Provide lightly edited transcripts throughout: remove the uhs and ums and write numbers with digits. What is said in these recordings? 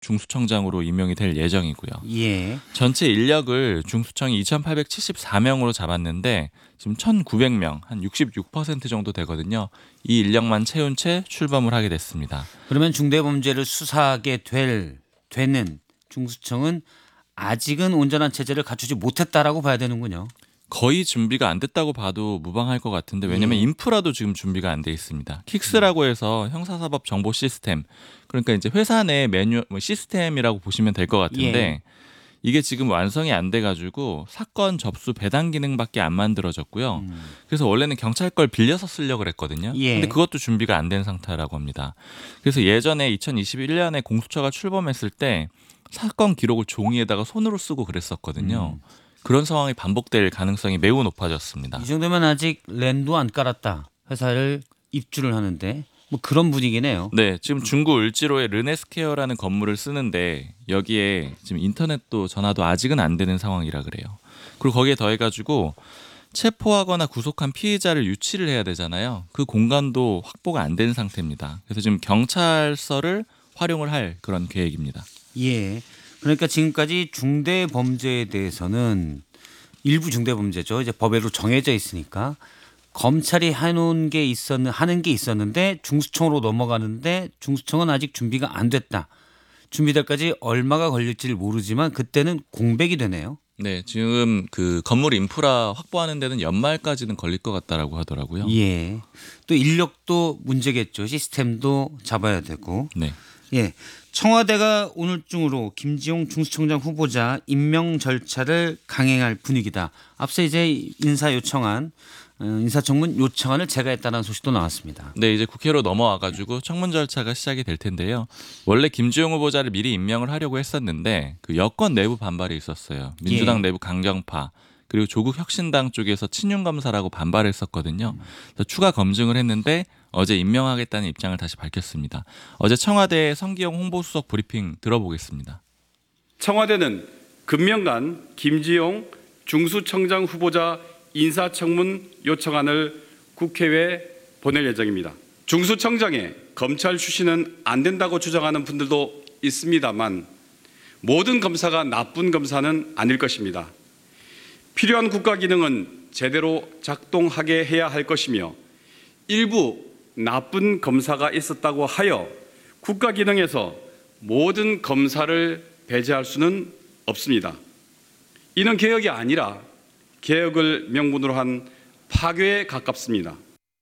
중수청장으로 임명이 될 예정이고요. 예. 전체 인력을 중수청이 2,874명으로 잡았는데 지금 1,900명, 한 66% 정도 되거든요. 이 인력만 채운 채 출범을 하게 됐습니다. 그러면 중대범죄를 수사하게 되는 중수청은 아직은 온전한 체제를 갖추지 못했다라고 봐야 되는군요. 거의 준비가 안 됐다고 봐도 무방할 것 같은데 왜냐하면 예. 인프라도 지금 준비가 안 돼 있습니다. 킥스라고 해서 형사사법 정보 시스템, 그러니까 이제 회사 내 매뉴 시스템이라고 보시면 될 것 같은데 예. 이게 지금 완성이 안 돼가지고 사건 접수 배당 기능밖에 안 만들어졌고요. 그래서 원래는 경찰 걸 빌려서 쓰려고 그랬거든요. 예. 근데 그것도 준비가 안 된 상태라고 합니다. 그래서 예전에 2021년에 공수처가 출범했을 때 사건 기록을 종이에다가 손으로 쓰고 그랬었거든요. 그런 상황이 반복될 가능성이 매우 높아졌습니다. 이 정도면 아직 랜도 안 깔았다. 회사를 입주를 하는데 뭐 그런 분위기네요. 네, 지금 중구 을지로의 르네스케어라는 건물을 쓰는데 여기에 지금 인터넷도 전화도 아직은 안 되는 상황이라 그래요. 그리고 거기에 더해가지고 체포하거나 구속한 피의자를 유치를 해야 되잖아요. 그 공간도 확보가 안 된 상태입니다. 그래서 지금 경찰서를 활용을 할 그런 계획입니다. 예. 그러니까 지금까지 중대 범죄에 대해서는 일부 중대 범죄죠. 이제 법에도 정해져 있으니까 검찰이 하는 게 있었는데 중수청으로 넘어가는데 중수청은 아직 준비가 안 됐다. 준비될까지 얼마가 걸릴지를 모르지만 그때는 공백이 되네요. 네, 지금 그 건물 인프라 확보하는 데는 연말까지는 걸릴 것 같다라고 하더라고요. 예. 또 인력도 문제겠죠. 시스템도 잡아야 되고. 네. 예. 청와대가 오늘 중으로 김지용 중수청장 후보자 임명 절차를 강행할 분위기다. 앞서 이제 인사청문 요청안을 제거했다는 소식도 나왔습니다. 네, 이제 국회로 넘어와가지고 청문 절차가 시작이 될 텐데요. 원래 김주영 후보자를 미리 임명을 하려고 했었는데 그 여권 내부 반발이 있었어요. 민주당 예. 내부 강경파 그리고 조국 혁신당 쪽에서 친윤 검사라고 반발했었거든요. 그래서 추가 검증을 했는데 어제 임명하겠다는 입장을 다시 밝혔습니다. 어제 청와대 성기영 홍보수석 브리핑 들어보겠습니다. 청와대는 금명간 김지용 중수청장 후보자 인사청문 요청안을 국회에 보낼 예정입니다. 중수청장에 검찰 출신은 안 된다고 주장하는 분들도 있습니다만 모든 검사가 나쁜 검사는 아닐 것입니다. 필요한 국가 기능은 제대로 작동하게 해야 할 것이며 일부 나쁜 검사가 있었다고 하여 국가 기능에서 모든 검사를 배제할 수는 없습니다. 이는 개혁이 아니라 개혁을 명분으로 한 파괴에 가깝습니다.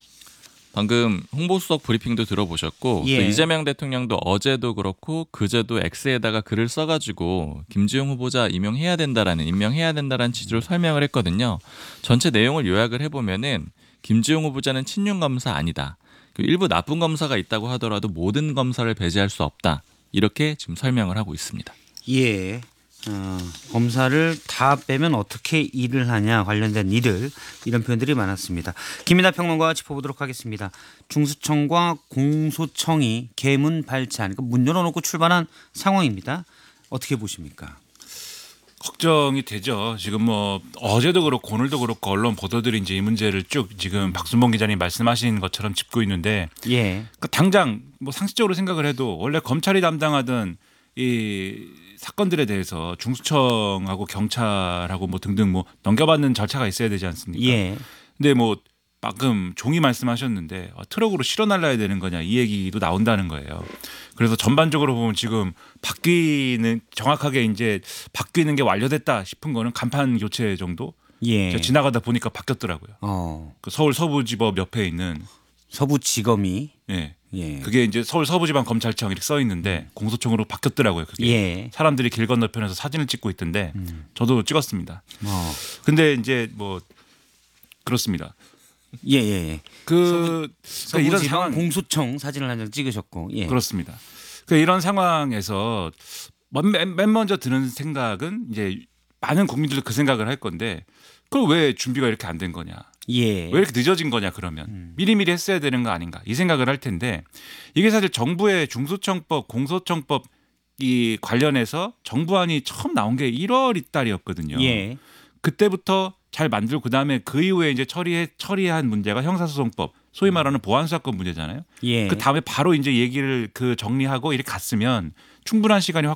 방금 홍보수석 브리핑도 들어보셨고 예. 또 이재명 대통령도 어제도 그렇고 그제도 X에다가 글을 써가지고 김주영 후보자 임명해야 된다라는 취지로 설명을 했거든요. 전체 내용을 요약을 해보면은 김주영 후보자는 친윤 검사 아니다. 일부 나쁜 검사가 있다고 하더라도 모든 검사를 배제할 수 없다. 이렇게 지금 설명을 하고 있습니다. 예. 검사를 다 빼면 어떻게 일을 하냐 관련된 일을 이런 표현들이 많았습니다. 김민하 평론가와 짚어보도록 하겠습니다. 중수청과 공소청이 계문 발췌한 그러니까 문 열어놓고 출발한 상황입니다. 어떻게 보십니까? 걱정이 되죠. 지금 뭐 어제도 그렇고 오늘도 그렇고 언론 보도들이 이제 이 문제를 쭉 지금 박순봉 기자님 말씀하신 것처럼 짚고 있는데 예. 그러니까 당장 뭐 상식적으로 생각을 해도 원래 검찰이 담당하던 이 사건들에 대해서 중수청하고 경찰하고 뭐 등등 뭐 넘겨받는 절차가 있어야 되지 않습니까? 예. 근데 뭐 방금 종이 말씀하셨는데 트럭으로 실어 날라야 되는 거냐 이 얘기도 나온다는 거예요. 그래서 전반적으로 보면 지금 정확하게 이제 바뀌는 게 완료됐다 싶은 거는 간판 교체 정도. 예. 제가 지나가다 보니까 바뀌었더라고요. 그 서울 서부지법 옆에 있는 서부지검이 예. 예. 그게 이제 서울 서부지방검찰청 이렇게 써 있는데 공소청으로 바뀌었더라고요. 그게 예. 사람들이 길 건너편에서 사진을 찍고 있던데 저도 찍었습니다. 어. 근데 이제 뭐 그렇습니다. 예. 그러니까 이런 서부지방 상황 공소청 사진을 한 장 찍으셨고. 예. 그렇습니다. 이런 상황에서 맨 먼저 드는 생각은 이제 많은 국민들도 그 생각을 할 건데 그걸 왜 준비가 이렇게 안 된 거냐? 예. 왜 이렇게 늦어진 거냐 그러면 미리미리 했어야 되는 거 아닌가 이 생각을 할 텐데 이게 사실 정부의 중수청법 공소청법 이 관련해서 정부안이 처음 나온 게 1월 달이었거든요. 예. 그때부터 잘 만들고 그다음에 그 이후에 이제 처리한 문제가 형사소송법 소위 말하는 보안수사권 문제잖아요. 예. 그 다음에 바로 이제 얘기를 정리하고 이렇게 갔으면 충분한 시간이